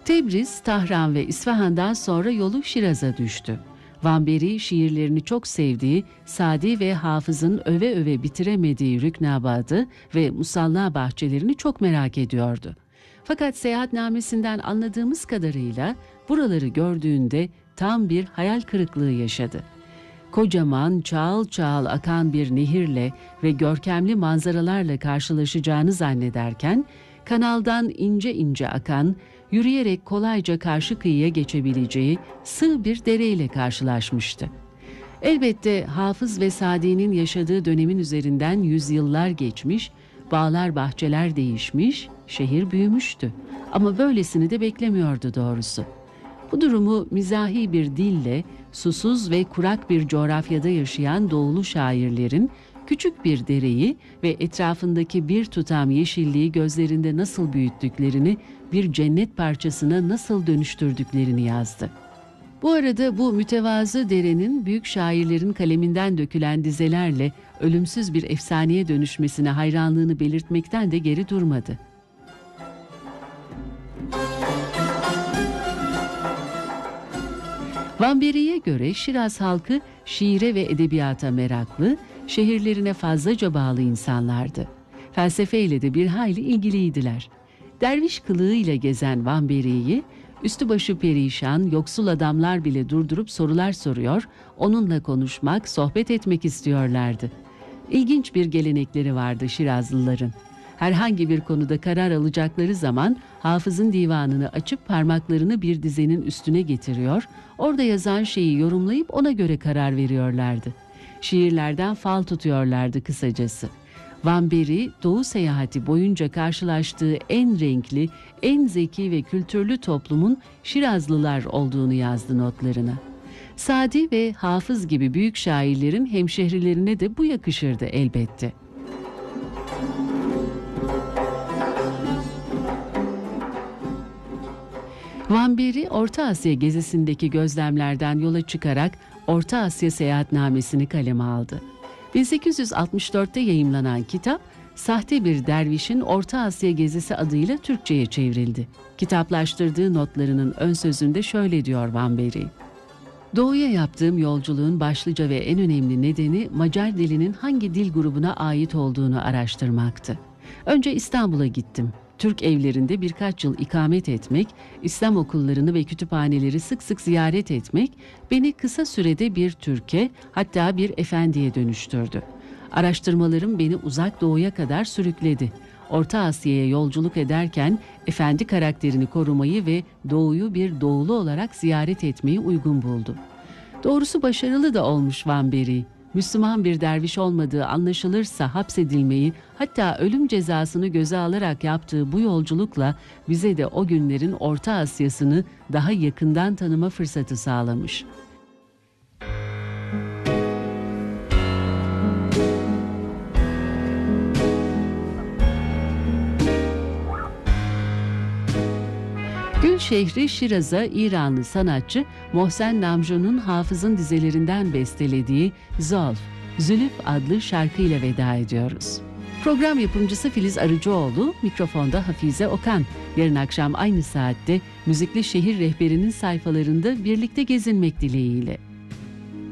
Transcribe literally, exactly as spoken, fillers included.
Tebriz, Tahran ve İsfahan'dan sonra yolu Şiraz'a düştü. Vanberi şiirlerini çok sevdiği, Sadi ve Hafız'ın öve öve bitiremediği Rüknabad'ı ve Musalla bahçelerini çok merak ediyordu. Fakat seyahatnamesinden anladığımız kadarıyla buraları gördüğünde tam bir hayal kırıklığı yaşadı. Kocaman, çağıl çağıl akan bir nehirle ve görkemli manzaralarla karşılaşacağını zannederken, kanaldan ince ince akan, yürüyerek kolayca karşı kıyıya geçebileceği sığ bir dereyle karşılaşmıştı. Elbette Hafız ve Sadi'nin yaşadığı dönemin üzerinden yüzyıllar geçmiş, bağlar bahçeler değişmiş, şehir büyümüştü. Ama böylesini de beklemiyordu doğrusu. Bu durumu mizahi bir dille, susuz ve kurak bir coğrafyada yaşayan doğulu şairlerin, küçük bir dereyi ve etrafındaki bir tutam yeşilliği gözlerinde nasıl büyüttüklerini, bir cennet parçasına nasıl dönüştürdüklerini yazdı. Bu arada bu mütevazı derenin büyük şairlerin kaleminden dökülen dizelerle ölümsüz bir efsaneye dönüşmesine hayranlığını belirtmekten de geri durmadı. Vanberi'ye göre Şiraz halkı şiire ve edebiyata meraklı, şehirlerine fazlaca bağlı insanlardı. Felsefeyle de bir hayli ilgiliydiler. Derviş kılığıyla gezen Vanberi'yi, üstü başı perişan, yoksul adamlar bile durdurup sorular soruyor, onunla konuşmak, sohbet etmek istiyorlardı. İlginç bir gelenekleri vardı Şirazlıların. Herhangi bir konuda karar alacakları zaman Hafız'ın divanını açıp parmaklarını bir dizenin üstüne getiriyor, orada yazan şeyi yorumlayıp ona göre karar veriyorlardı. Şiirlerden fal tutuyorlardı kısacası. Vanberi, Doğu seyahati boyunca karşılaştığı en renkli, en zeki ve kültürlü toplumun Şirazlılar olduğunu yazdı notlarına. Sadi ve Hafız gibi büyük şairlerin hemşehrilerine de bu yakışırdı elbette. Vanberi, Orta Asya gezisindeki gözlemlerden yola çıkarak Orta Asya seyahatnamesini kaleme aldı. bin sekiz yüz altmış dörtte yayımlanan kitap, Sahte Bir Dervişin Orta Asya Gezisi adıyla Türkçe'ye çevrildi. Kitaplaştırdığı notlarının ön sözünde şöyle diyor Vanberi: "Doğuya yaptığım yolculuğun başlıca ve en önemli nedeni Macar dilinin hangi dil grubuna ait olduğunu araştırmaktı. Önce İstanbul'a gittim. Türk evlerinde birkaç yıl ikamet etmek, İslam okullarını ve kütüphaneleri sık sık ziyaret etmek beni kısa sürede bir Türk'e, hatta bir efendiye dönüştürdü. Araştırmalarım beni uzak doğuya kadar sürükledi. Orta Asya'ya yolculuk ederken efendi karakterini korumayı ve doğuyu bir doğulu olarak ziyaret etmeyi uygun buldum." Doğrusu başarılı da olmuş Vanberi. Müslüman bir derviş olmadığı anlaşılırsa hapsedilmeyi, hatta ölüm cezasını göze alarak yaptığı bu yolculukla bize de o günlerin Orta Asya'sını daha yakından tanıma fırsatı sağlamış. Gül şehri Şiraz'a İranlı sanatçı Mohsen Namjoon'un Hafız'ın dizelerinden bestelediği Zolf, Zülüf adlı şarkıyla veda ediyoruz. Program yapımcısı Filiz Arıcıoğlu, mikrofonda Hafize Okan. Yarın akşam aynı saatte Müzikli Şehir Rehberi'nin sayfalarında birlikte gezinmek dileğiyle.